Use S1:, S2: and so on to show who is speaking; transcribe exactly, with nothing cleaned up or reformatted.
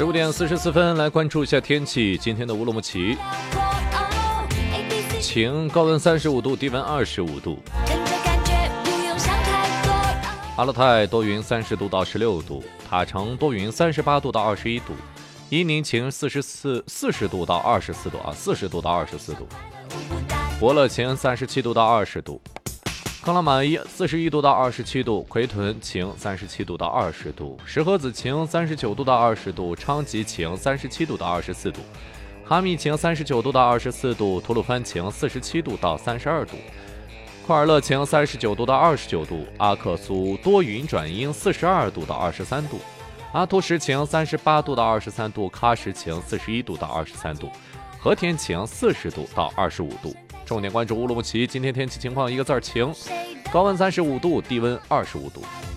S1: 十五点四十四分，来关注一下天气。今天的乌鲁木齐晴，高温三十五度，低温二十五度。阿勒泰多云三十度到十六度，塔城多云三十八度到二十一度，伊宁晴四十四四十度到二十四度啊，四十度到二十四度。博乐晴三十七度到二十度，康拉玛依四十一度到二十七度，奎屯晴三十七度到二十度，石河子晴三十九度到二十度，昌吉晴三十七度到二十四度，哈密晴三十九度到二十四度，吐鲁番晴四十七度到三十二度，库尔勒晴三十九度到二十九度，阿克苏多云转阴四十二度到二十三度，阿图什晴三十八度到二十三度，喀什晴四十一度到二十三度，和田晴四十度到二十五度。重点关注乌鲁木齐今天天气情况，一个字儿晴，高温三十五度，低温二十五度。